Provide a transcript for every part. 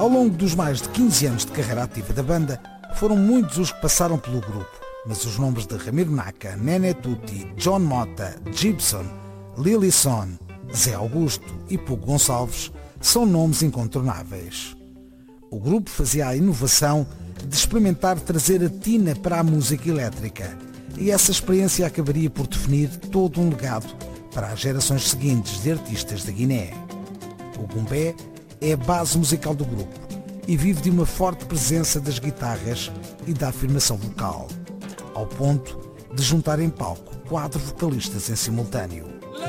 Ao longo dos mais de 15 anos de carreira ativa da banda, foram muitos os que passaram pelo grupo, mas os nomes de Ramiro Naka, Nené Tutti, John Mota, Gibson, Lily Son, Zé Augusto e Pugo Gonçalves são nomes incontornáveis. O grupo fazia a inovação de experimentar trazer a tina para a música elétrica, e essa experiência acabaria por definir todo um legado para as gerações seguintes de artistas da Guiné. O gumbé é a base musical do grupo e vive de uma forte presença das guitarras e da afirmação vocal, ao ponto de juntar em palco 4 vocalistas em simultâneo.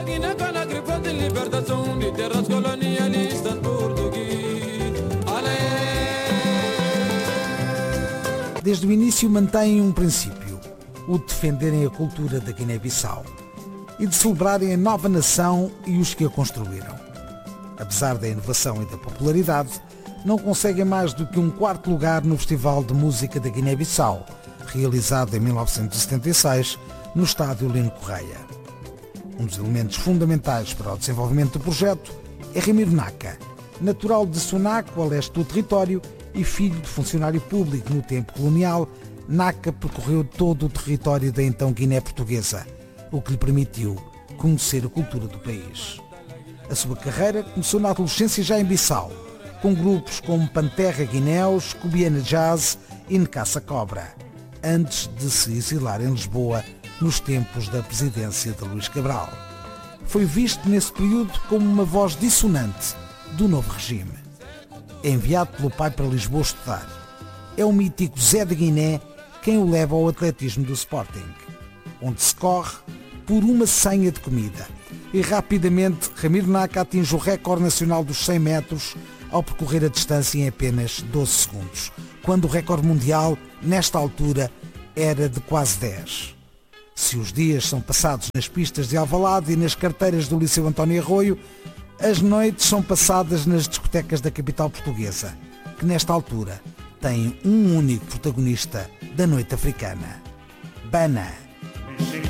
Desde o início mantêm um princípio, o de defenderem a cultura da Guiné-Bissau e de celebrarem a nova nação e os que a construíram. Apesar da inovação e da popularidade, não conseguem mais do que um 4º lugar no Festival de Música da Guiné-Bissau, realizado em 1976 no estádio Lino Correia. Um dos elementos fundamentais para o desenvolvimento do projeto é Ramiro Naka, natural de Sonaco, a leste do território, e filho de funcionário público no tempo colonial. Naka percorreu todo o território da então Guiné Portuguesa, o que lhe permitiu conhecer a cultura do país. A sua carreira começou na adolescência já em Bissau, com grupos como Panterra Guinéus, Cubiana Jazz e Nkassa Cobra, antes de se exilar em Lisboa nos tempos da presidência de Luís Cabral. Foi visto nesse período como uma voz dissonante do novo regime. É enviado pelo pai para Lisboa estudar. É o mítico Zé de Guiné quem o leva ao atletismo do Sporting, onde se corre por uma senha de comida. E rapidamente Ramiro Naka atinge o recorde nacional dos 100 metros ao percorrer a distância em apenas 12 segundos, quando o recorde mundial, nesta altura, era de quase 10. Se os dias são passados nas pistas de Alvalade e nas carteiras do Liceu António Arroio, as noites são passadas nas discotecas da capital portuguesa, que nesta altura têm um único protagonista da noite africana: Bana.